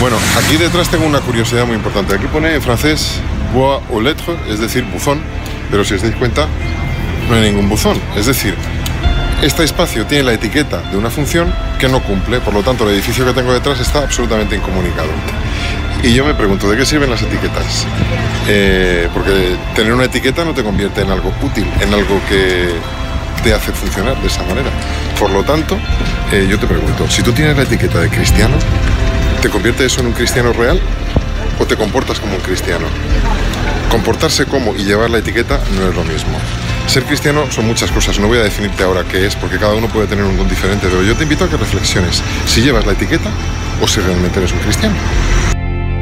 Bueno, aquí detrás tengo una curiosidad muy importante. Aquí pone en francés boîte aux lettres, es decir, buzón, pero si os dais cuenta, no hay ningún buzón. Es decir, este espacio tiene la etiqueta de una función que no cumple, por lo tanto el edificio que tengo detrás está absolutamente incomunicado. Y yo me pregunto, ¿de qué sirven las etiquetas? Porque tener una etiqueta no te convierte en algo útil, en algo que te hace funcionar de esa manera. Por lo tanto, yo te pregunto, si tú tienes la etiqueta de cristiano, ¿te convierte eso en un cristiano real o te comportas como un cristiano? Comportarse como y llevar la etiqueta no es lo mismo. Ser cristiano son muchas cosas, no voy a definirte ahora qué es, porque cada uno puede tener un don diferente, pero yo te invito a que reflexiones si llevas la etiqueta o si realmente eres un cristiano.